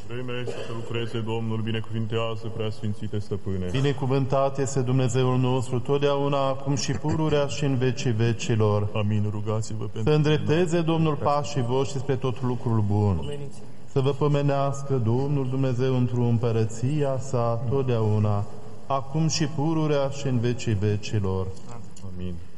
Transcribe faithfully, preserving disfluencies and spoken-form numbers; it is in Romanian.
Primește să lucreze Domnul, binecuvintează preasfințite stăpâne. Binecuvântat este Dumnezeul nostru, totdeauna, acum și pururea și în vecii vecilor. Amin. Rugați-vă pentru... Să îndrepteze Domnul pașii voștri spre tot lucrul bun. Să vă pomenească Domnul Dumnezeu într-o împărăția sa, totdeauna, acum și pururea și în vecii vecilor. Amin.